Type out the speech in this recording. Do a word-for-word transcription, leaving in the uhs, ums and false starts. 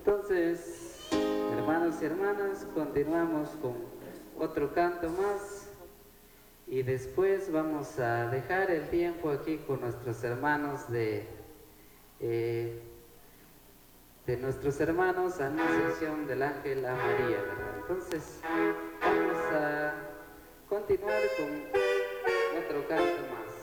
Entonces, hermanos y hermanas, continuamos con otro canto más y después vamos a dejar el tiempo aquí con nuestros hermanos de, eh, de nuestros hermanos Anunciación del Ángel a María, ¿verdad? Entonces, vamos a continuar con otro canto más.